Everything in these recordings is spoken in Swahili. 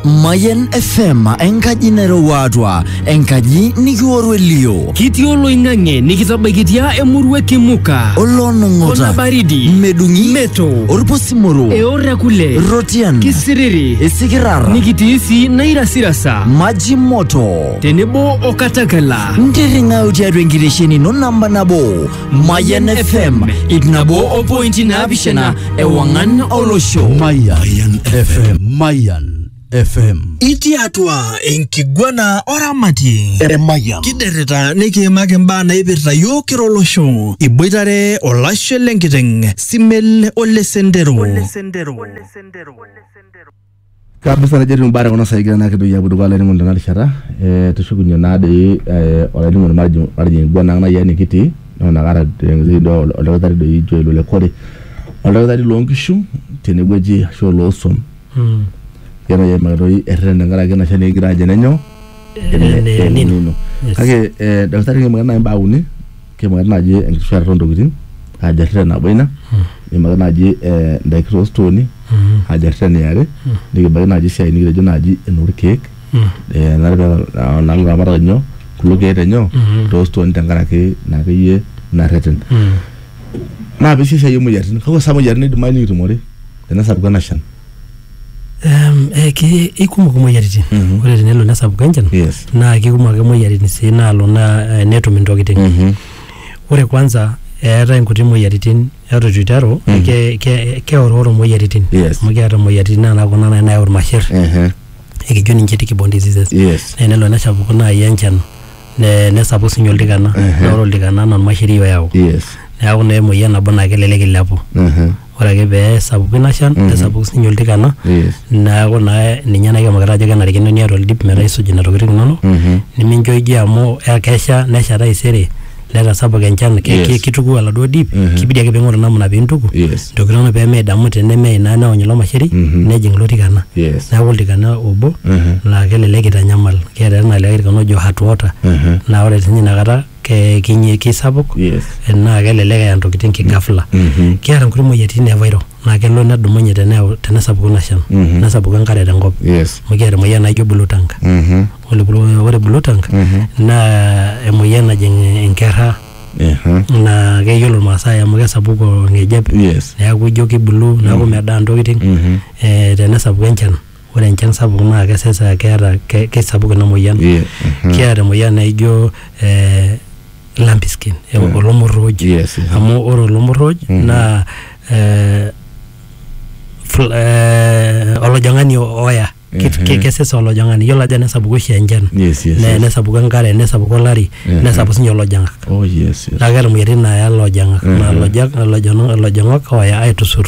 Mayan FM enkaji nairowuatua enkaji nikiworu elio kitii oloing'ang'e nikitabaikitia emurua Kimuka olonong'ota Kona baridi medung'i meto orposimoro eorra kule rotian kisiriri isikirara nikitii sii nairasirasa maji moto tenebo okatakala ntiring'au tiatua enkitesheni ino namba nabo Mayan FM ipnabo opointi naapishana ewang'an olosho Mayan FM Mayan FM Iti atua enkiguana oramati Mayan kiderita nikiimaki mbaa naipirta yiok kira olosho iboitare olashe lenkiteng Simel Ole Sendero kabisa na jeri mbara kuna saigira na kidogo ya buduga la ningo ndana lishara tushukunyo na de ola ningo marji igwana na yani kiti na gara ndo ola dari do yijo lo lekore ola dari longishu tenegweji sho loson yana ya magaro errenda ngara gena shane gira jenenyo nino kage daktari ngi magana mbauni ke magana je engishara rondo gitin ajarre na boina ni magana je ndaikro stone ajarre ne yare ni magana je sai ni jona je enur cake na mara nyo kuluge renyo to stone tangara ke na ke na reten na bisi sai yumu yarni ko samu yarni de mali tumore na sabu kana shan ki ikumok moyiaritin ore tenelo nesapuku enchan naa kikumok ake moyiaritin sii naalo naa netum intokitin ore kwanza eetai nkuti moyiaritin eton itu iteru keororo moyiaritin amu kiata moyiaritin naa kuna nayau irmasher ekijo ninche tick-borne diseases naa enelo nesapuku naaji enchan nesapuku sinye oltikana naa ore oltikana naa ormasheri oyau neeku naa emoyian nabo naa kelelek ilepu ore ake pee sapuku ina shan nesapuku sinye oltikana neeku naa ninye naikimaka ajo kenarikino niata oldip metaa isuj ina tokitin inonok nemincho iji amu kesha nesha taisere netasapuka enchan kituku oladuo dip kibidi ake piing'oru namna piintuku ntokitin inonok pee meidamu tenemei naa neony ilo masheri nejing ilo tikana neeku oltikana obo laa kelelek itanyamal keeta ena likae tikana ojo hot water naa ore sinye inakata kisapuk naa kelelek eya ntokitin kigafla kiata nkuti moyiaritin e viral naa kelo nedumunye tenesapuku ina shan nesapuku enkare tenkop amu kiata emoyian naijo blue tongue ore blue tongue naa emoyian najing inkerra naa keyiolo irmaasai amu kesapuku ng'ejep neeku ijo kibulu neeku medaa ntokitin tenesapuku enchan ore enchan sapuk naa kesesa kesapuk ina moyian kiata emoyian naijo lumpy skin olomorroj amu ore olomorroj naa olojong'ani oya kesesa olojong'ani yiolo ajo nesapuku oshi enchan nesapuku enkare nesapuku olari nesapuku sinye olojong'ak naa keeta moyiaritin naaya ilojong'ak naa ilojong'ak oya aitusur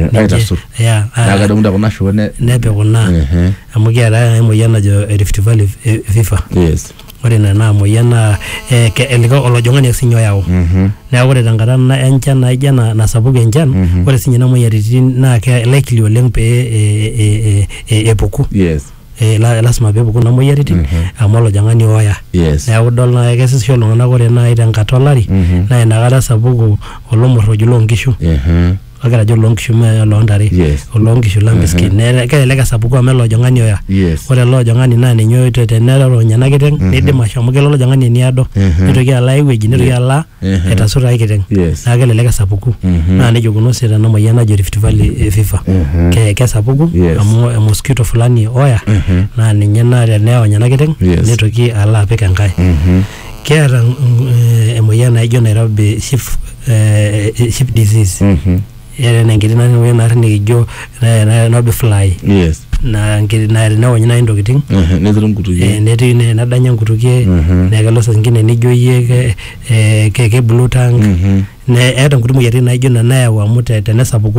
nepikuna amu kiata emoyian najo Rift Valley fever ore ina naa moyian naa elika olojong'ani sinye oyau neeku ore tenkata enchan naijo nasapuku enchan ore sinye ina moyiaritin naa likely oleng pee epuku lasima peepuku ina moyiaritin amu olojong'ani oya neeku idol naa kesesisho iltung'anak ore naaji tenkata olari naa inakata sapuku olomorroj loonkishu agira ajo loonkishu mee loontare oloonkishu lumpy skin kelelek esapuku amu elojong'ani oya ore elojong'ani naa ninye tenerony ena kiteng nidim ashomo kelo olojong'ani eniado nitoki alo ai wueji nitoki alo aitasur ai kiteng naa kelelek esapuku naa nejia ikununo sii tena moyian najo Rift Valley fever kesapuku amu mosquito fulani oya naa ninye naa teneony ena kiteng nitoki alo apik enkae kiata emoyian naijo Nairobi sheep disease ena enkiti naari nikijo Nairobi fly na neony naaji ntokitin netii nedanya nkutukie naa kelo saa zingine nijo iyie ke blue tongue eeta nkuti moyiaritin naijo ina nayau amu tenesapuku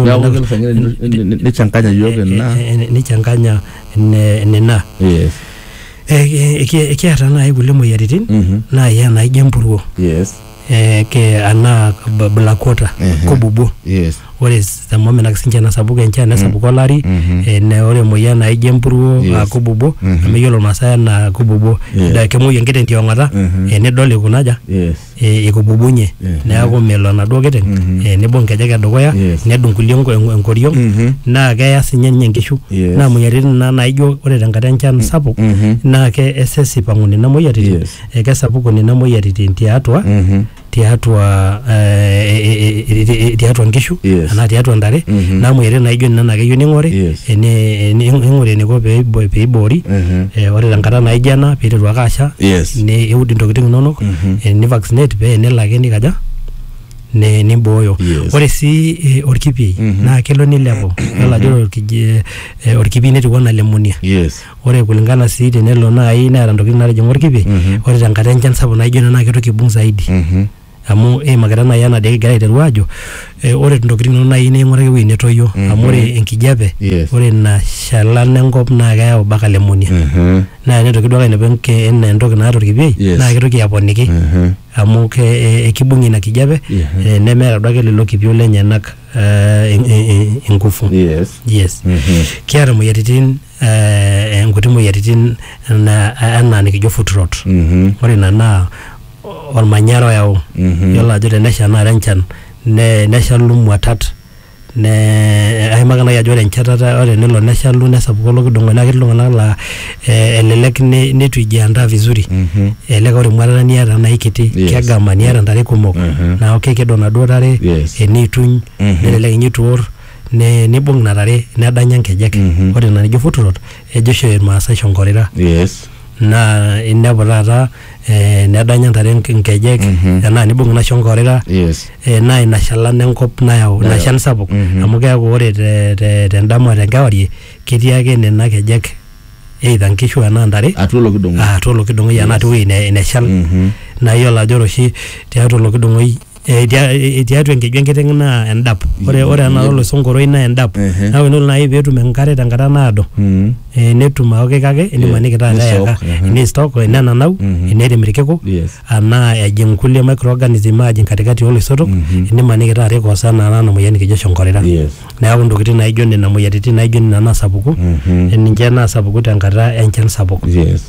nichanganya nena kiata naaji kulie moyiaritin naaji naijo empuruo ana black water kobubo ore thamome na kisinja na sabuku enchan na sabuku olari ne ore moyian naijio empuruo kububo ameyiolo masaya na kububo da kemoyian keten tiong'ata nidol ikunaja ikububunye neaku melo naduo keten nibung nkejek edukuya nedung kulie enkoriong na keya sinye ninye nkishu na moyiaritin na naijio ore tenkata enchan sapuk na ke esesi pang'uni na moyiaritin kesapuku nena moyiaritin tiatua nkishu ana tiatua ndare na moyiaritin naijio nena nakeyieu ning'ori ning'ori eniko peibori ore tenkata naijio ena piiteru ake asha eud intokitin inonok ni vaccinate pee nelo ake nikaja nibooyo ore si orkipi na kelo nilepo yiolo ajo orkipi netiu enaa lemonia ore kulingana si tenelo nai neeta ntokitin naatijing'a orkipi ore tenkata enchan sapuk naijio ina naa kitoki aibung zaidi amu makita nai ena dee kigira aiteru ajo ore ntokitin inonok nai ning'uraki ewueji netoyio amu ore enkijape ore ina shalan enkop naa keyau baka lemonia naa nitoki duo ainepu enaa entoki naata orkipi naa kitoki aponiki amu kibung'ie ina kijape nemeeta duake lelo kipio lenyenak nguvu kiata moyiaritin nkuti moyiaritin enaa nikijo foot rot ore ina naa ormanyara oyau yiolo ajo tenesha naa enchan neshalu muatat aimaka nai ajo ore enchatata ore nelo neshalu nesapuku olokidong'oi naa ketii iltung'anak laa elelek netu ijiandaa vizuri elelek ore muatata niata naa ikiti kegama niata ntare kumok naa kekedo naduo tare eniituny nelelek inye itu iwor nibung ina tare nedanya nkejek ore ina nijo foot rot ejo oshi irmaasai shonkorera na inepu taata nedanya ntare nkejek enaa nibung ina shonkorera naa ina shalan enkop nayau ina shan sapuk amu keeku ore tendama tenkewarie ketii ake nena kejek either nkishu enaa ntare atua olokidong'oi enaa tewueji neshal naa yiolo ajo oshi tiatua olokidong'oi tiatua enkeju enkiteng' naa endap ore ena oloisongoroi naa endap naa ore nai peetum enkare tenkata naado netum ake kake inimaniki taata eyaka ini-stock nenanau inerem irkiku anaa ejing kulie microorganism ajing katikati oloisotok inimaniki taata ikosa nana moyian nikijo shonkorera neeku ntokitin naijio nena moyiaritin naijio nena naasapuku ninche naasapuku tenkata enchan sapuk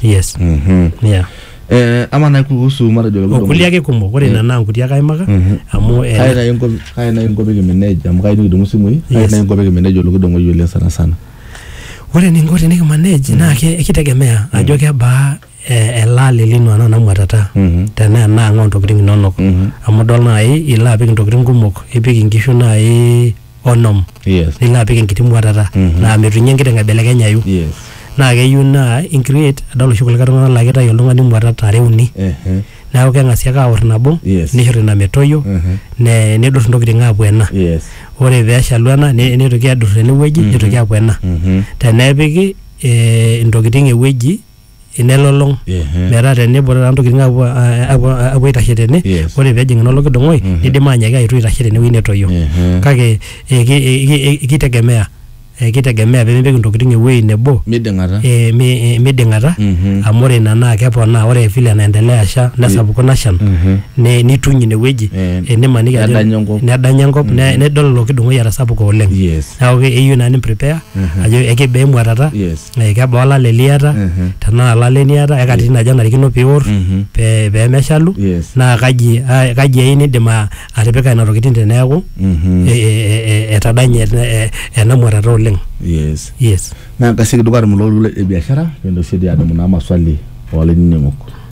ama na kuhusu matejo kulie ake kumok ore ina naa nkuti ake aimaka amu kai na inko peke manage amu kai nikidung'u simui kai na inko peke manage olokidong'oi oleng sana ore ninko tenikimanage naa kitegemea ajo kebaa elale lino ana namuatata tenaa naa ntokitin inonok amu dol nai ilo apik ntokitin kumok ipik inkishu nai onom nilo apik enkiti muatata naa metunye enkiteng' aibelekenyayu naa keyieu naa increate adol oshi kulikae tung'anak laa kitayu oltung'ani muatata are uni neeku keng'asi ake aworr nabo nishori ina metoyio nedorr ntokitin aapuo ena ore peeshalu ena nitoki adorr enewueji nitoki aapuo ena tenepiki ntokitin ewueji inelolong metaa tenebo ntokitin apuo aitashe tene ore peejing ina olokidong'oi nidim anyaki aitu aitashe tenewueji netoyio kake kitegemea peemepik ntokitin ewueji nebo miding'ata amu ore ina naa keponaa ore vile naendelea asha nesapuku nashan nituny inewueji nimaniki ajo nedanya enkop nedol olokidong'oi etasapuka oleng neeku eyieu naa nimprepare ajo ekebaa emuatata kebaa olale liata tenaa olale niata ekatitin aja narikino piiwor peemeshalu naa kaji ayi nidim atipika ina tokitin teneeku etadanye ena muatata oleng na kasiki duka mulo e biashara pendo sidi adamu na maswali wale ninyo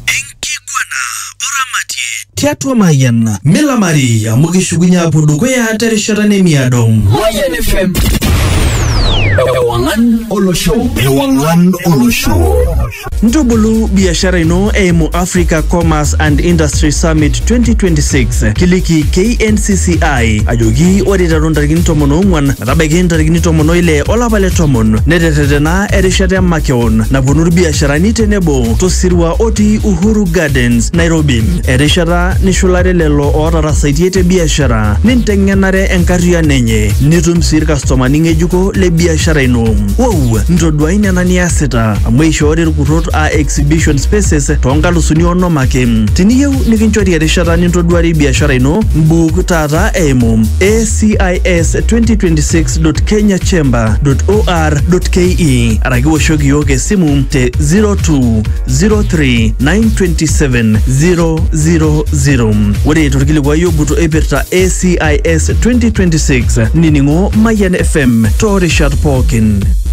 tiatua Mayan Milamari amu kishugunya apu dukuya terishata nemiado Mayan FM Ewangan Olosho Ntubulu biashara ino eimu Africa Commerce and Industry Summit 2026 kiliki KNCCI ajoki ore taron tarikini 14 metabaiki tarikini 16 olapa le 10 netetetena erishata makeon naponu biasharani tenebo tosirwa oti Uhuru Gardens Nairobi erishata nishulare lelo otarasaitie te biashara ninteng'enare enkarriyan enye nitum sii irkastomani ng'ejuko le biashara biashara ino. Wow, ntoduai nena niasita amu eishoori irkutot a exhibition spaces toonkalusuni onom ake. Teniyieu nikinchori erishata nintoduari biashara ino, mbuuk taata eimu acis26.kenyachamber.or.ke araki woshoki yiok esimu te 02-03-927-000. Ore torkilikuai oguto oipirta ACIS 2026 nining'o Mayan FM toorishat pookin.